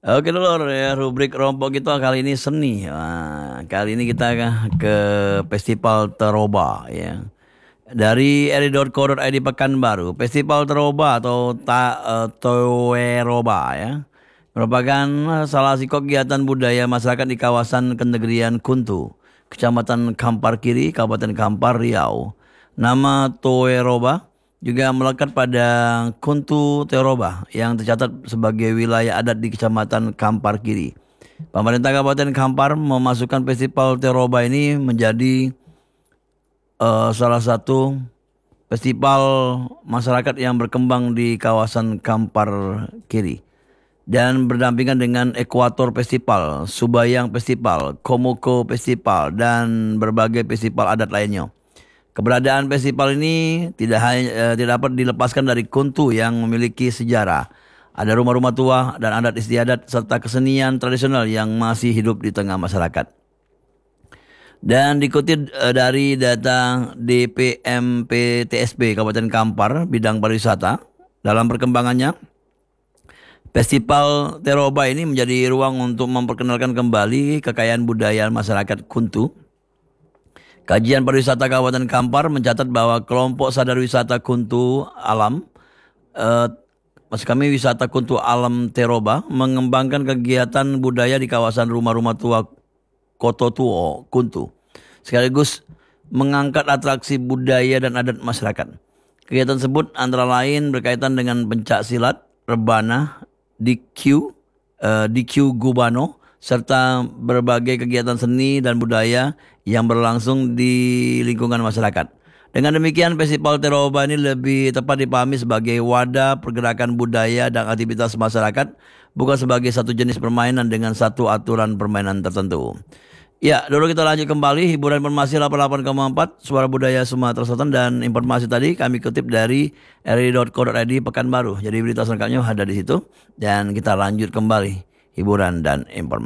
Oke dulu ya, rubrik kelompok kita kali ini seni. Kali ini kita ke Festival Teroba ya. Dari eri.co.id Pekanbaru, Festival Teroba atau Toeroba ya, merupakan salah satu kegiatan budaya masyarakat di kawasan Kenegerian Kuntu, Kecamatan Kampar Kiri, Kabupaten Kampar, Riau. Nama Toeroba juga melekat pada Kuntu Teroba yang tercatat sebagai wilayah adat di Kecamatan Kampar Kiri. Pemerintah Kabupaten Kampar memasukkan Festival Teroba ini menjadi salah satu festival masyarakat yang berkembang di kawasan Kampar Kiri dan berdampingan dengan Ekuator Festival, Subayang Festival, Komoko Festival, dan berbagai festival adat lainnya. Keberadaan festival ini tidak dapat dilepaskan dari Kuntu yang memiliki sejarah. Ada rumah-rumah tua dan adat istiadat serta kesenian tradisional yang masih hidup di tengah masyarakat. Dan dikutip dari data DPMPTSB Kabupaten Kampar bidang pariwisata, dalam perkembangannya Festival Teroba ini menjadi ruang untuk memperkenalkan kembali kekayaan budaya masyarakat Kuntu. Kajian Pariwisata Kabupaten Kampar mencatat bahwa kelompok sadar wisata Kuntu Alam, eh, maksud kami wisata Kuntu Alam Teroba, mengembangkan kegiatan budaya di kawasan rumah-rumah tua Koto Tuo Kuntu, sekaligus mengangkat atraksi budaya dan adat masyarakat. Kegiatan tersebut antara lain berkaitan dengan pencak silat, rebana, DQ Gubano, serta berbagai kegiatan seni dan budaya yang berlangsung di lingkungan masyarakat. Dengan demikian, Festival Teroba ini lebih tepat dipahami sebagai wadah pergerakan budaya dan aktivitas masyarakat, bukan sebagai satu jenis permainan dengan satu aturan permainan tertentu. Ya, dulu kita lanjut kembali hiburan informasi 88,4 Suara Budaya Sumatera Selatan, dan informasi tadi kami kutip dari eri.co.id Pekanbaru. Jadi berita selengkapnya ada di situ dan kita lanjut kembali hiburan dan informasi.